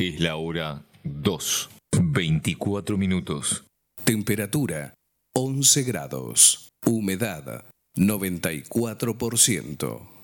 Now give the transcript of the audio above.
Es la hora 2:24. Temperatura 11 grados. Humedad 94%.